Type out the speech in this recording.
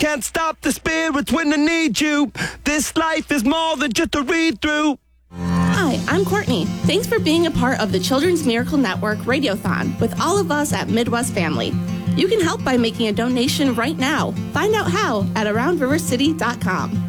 can't stop the spirits when I need you. This life is more than just a read-through. Hi, I'm Courtney. Thanks for being a part of the Children's Miracle Network Radiothon with all of us at Midwest Family. You can help by making a donation right now. Find out how at AroundRiverCity.com.